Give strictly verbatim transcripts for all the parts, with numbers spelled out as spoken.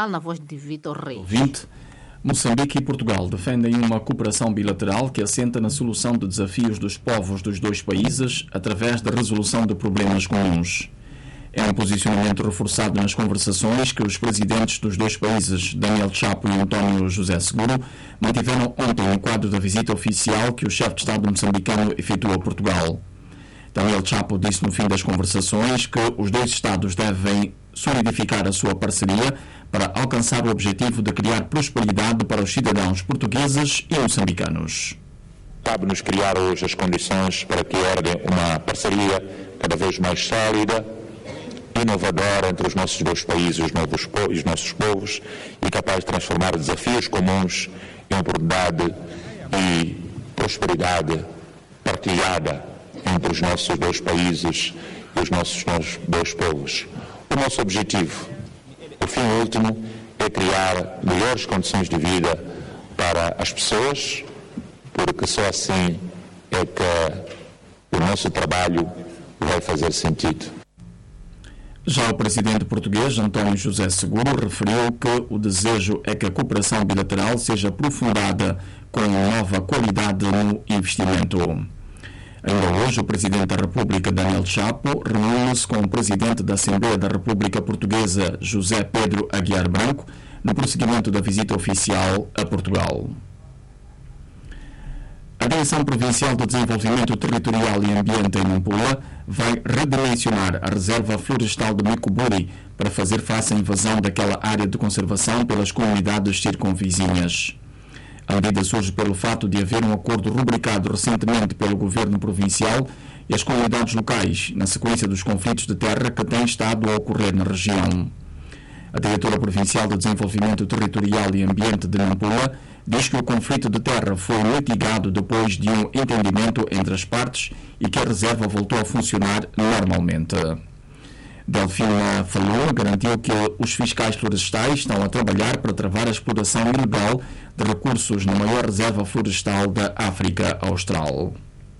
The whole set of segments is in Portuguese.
Na voz de Vitor Reis. vinte Moçambique e Portugal defendem uma cooperação bilateral que assenta na solução de desafios dos povos dos dois países através da resolução de problemas comuns. É um posicionamento reforçado nas conversações que os presidentes dos dois países, Daniel Chapo e António José Seguro, mantiveram ontem no quadro da visita oficial que o chefe de Estado moçambicano efetuou a Portugal. Daniel Chapo disse no fim das conversações que os dois Estados devem solidificar a sua parceria para alcançar o objetivo de criar prosperidade para os cidadãos portugueses e moçambicanos. Cabe-nos criar hoje as condições para que erguem uma parceria cada vez mais sólida, inovadora entre os nossos dois países e os nossos povos e capaz de transformar desafios comuns em oportunidade e prosperidade partilhada entre os nossos dois países e os nossos dois povos. O nosso objetivo, o fim último, é criar melhores condições de vida para as pessoas, porque só assim é que o nosso trabalho vai fazer sentido. Já o presidente português, António José Seguro, referiu que o desejo é que a cooperação bilateral seja aprofundada com nova qualidade no investimento. Ainda hoje, o Presidente da República, Daniel Chapo, reúne-se com o Presidente da Assembleia da República Portuguesa, José Pedro Aguiar Branco, no prosseguimento da visita oficial a Portugal. A Direção Provincial de Desenvolvimento Territorial e Ambiente em Nampula vai redimensionar a Reserva Florestal de Micuburi para fazer face à invasão daquela área de conservação pelas comunidades circunvizinhas. A medida surge pelo fato de haver um acordo rubricado recentemente pelo Governo Provincial e as comunidades locais, na sequência dos conflitos de terra que têm estado a ocorrer na região. A Diretora Provincial de Desenvolvimento Territorial e Ambiente de Nampula diz que o conflito de terra foi mitigado depois de um entendimento entre as partes e que a reserva voltou a funcionar normalmente. Delfina Falou garantiu que os fiscais florestais estão a trabalhar para travar a exploração ilegal de recursos na maior reserva florestal da África Austral.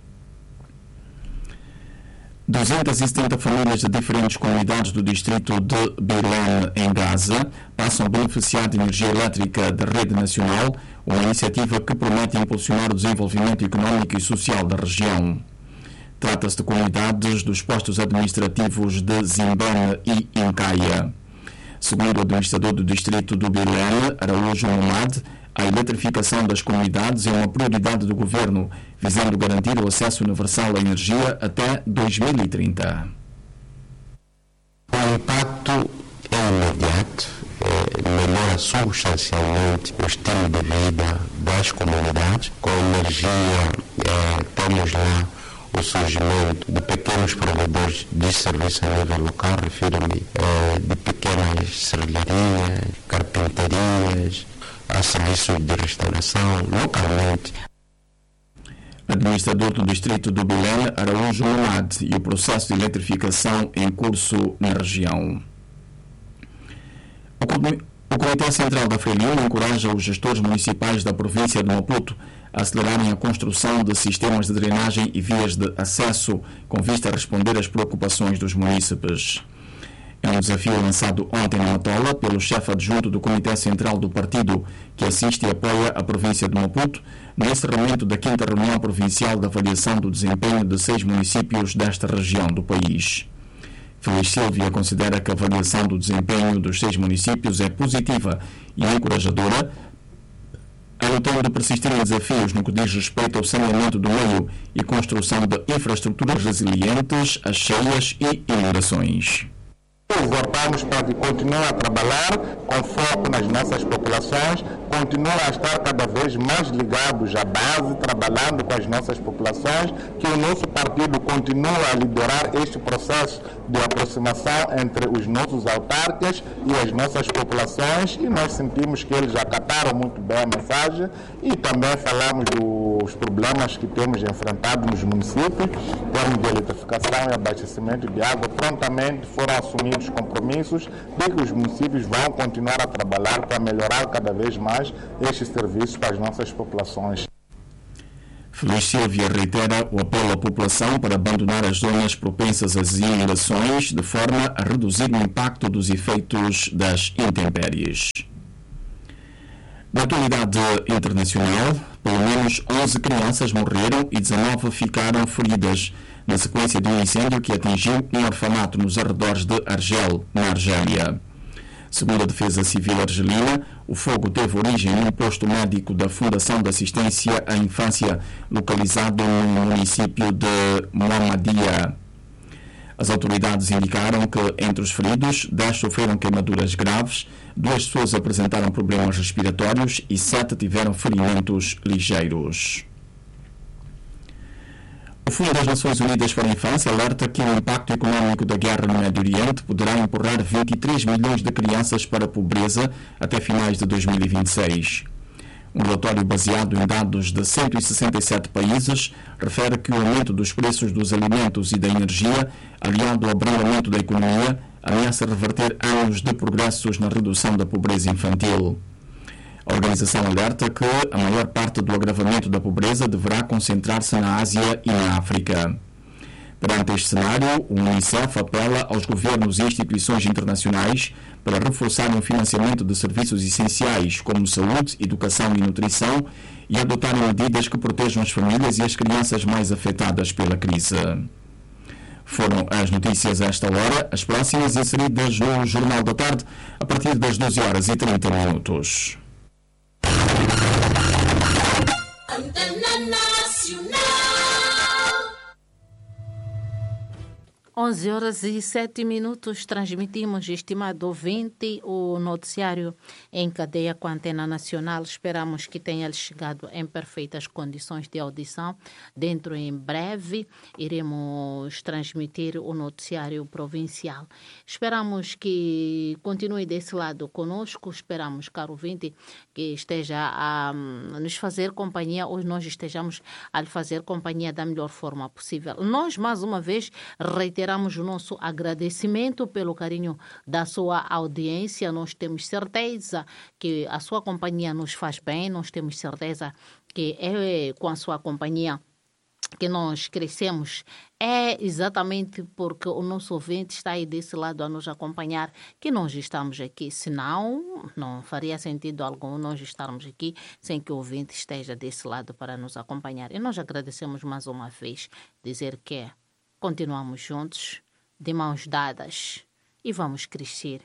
duzentas e setenta famílias de diferentes comunidades do distrito de Belém, em Gaza, passam a beneficiar de energia elétrica da rede nacional, uma iniciativa que promete impulsionar o desenvolvimento econômico e social da região. Trata-se de comunidades dos postos administrativos de Zimbabwe e Incaia. Segundo o administrador do distrito do Belém, Araújo Momad, a eletrificação das comunidades é uma prioridade do governo, visando garantir o acesso universal à energia até dois mil e trinta. O impacto é imediato, é, melhora substancialmente o estilo de vida das comunidades. Com a energia, é, temos lá o surgimento de pequenos provedores de serviço a nível local, refiro-me é, de pequenas serralharias, carpintarias, a serviços de restauração localmente. Administrador do distrito do Belém, Araújo Momad, e o processo de eletrificação em curso na região. O Comitê Central da Frelimo encoraja os gestores municipais da província de Maputo a acelerarem a construção de sistemas de drenagem e vias de acesso com vista a responder às preocupações dos munícipes. É um desafio lançado ontem na Matola pelo chefe adjunto do Comitê Central do Partido, que assiste e apoia a província de Maputo, no encerramento da quinta reunião provincial de avaliação do desempenho de seis municípios desta região do país. Feliz Silvia considera que a avaliação do desempenho dos seis municípios é positiva e encorajadora, anotando persistirem desafios no que diz respeito ao saneamento do meio e construção de infraestruturas resilientes às cheias e inundações. Exortamos para que continuem a trabalhar com foco nas nossas populações, continuem a estar cada vez mais ligados à base, trabalhando com as nossas populações, que o nosso partido continue a liderar este processo de aproximação entre os nossos autarcas e as nossas populações, e nós sentimos que eles acataram muito bem a mensagem e também falamos dos problemas que temos enfrentado nos municípios, em termos de eletrificação e abastecimento de água. Prontamente foram assumidos compromissos de que os municípios vão continuar a trabalhar para melhorar cada vez mais estes serviços para as nossas populações. Feliz Silvia reitera o apelo à população para abandonar as zonas propensas às inundações de forma a reduzir o impacto dos efeitos das intempéries. Na atualidade internacional, pelo menos onze crianças morreram e dezanove ficaram feridas na sequência de um incêndio que atingiu um orfanato nos arredores de Argel, na Argélia. Segundo a Defesa Civil argelina, o fogo teve origem num posto médico da Fundação de Assistência à Infância, localizado no município de Mohammadia. As autoridades indicaram que, entre os feridos, dez sofreram queimaduras graves, duas pessoas apresentaram problemas respiratórios e sete tiveram ferimentos ligeiros. O Fundo das Nações Unidas para a Infância alerta que o impacto econômico da guerra no Médio Oriente poderá empurrar vinte e três milhões de crianças para a pobreza até finais de dois mil e vinte e seis. Um relatório baseado em dados de cento e sessenta e sete países refere que o aumento dos preços dos alimentos e da energia, aliado ao abrandamento da economia, ameaça reverter anos de progressos na redução da pobreza infantil. A organização alerta que a maior parte do agravamento da pobreza deverá concentrar-se na Ásia e na África. Perante este cenário, o Unicef apela aos governos e instituições internacionais para reforçarem o financiamento de serviços essenciais como saúde, educação e nutrição e adotarem medidas que protejam as famílias e as crianças mais afetadas pela crise. Foram as notícias a esta hora, as próximas inseridas no Jornal da Tarde a partir das doze horas e trinta minutos. Antena Nacional. onze horas e sete minutos, transmitimos, estimado ouvinte, o noticiário em cadeia com a Antena Nacional. Esperamos que tenha chegado em perfeitas condições de audição. Dentro em breve iremos transmitir o noticiário provincial. Esperamos que continue desse lado conosco. Esperamos, caro ouvinte, que esteja a nos fazer companhia, ou nós estejamos a lhe fazer companhia da melhor forma possível. Nós, mais uma vez, reiteramos Reiteramos o nosso agradecimento pelo carinho da sua audiência. Nós temos certeza que a sua companhia nos faz bem. Nós temos certeza que é com a sua companhia que nós crescemos. É exatamente porque o nosso ouvinte está aí desse lado a nos acompanhar que nós estamos aqui. Senão, não faria sentido algum nós estarmos aqui sem que o ouvinte esteja desse lado para nos acompanhar. E nós agradecemos mais uma vez, dizer que continuamos juntos, de mãos dadas, e vamos crescer